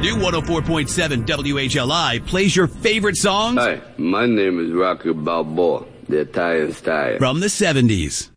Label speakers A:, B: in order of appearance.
A: New 104.7 WHLI plays your favorite songs.
B: Hi, my name is Rocky Balboa, the Italian Style.
A: From the 70s.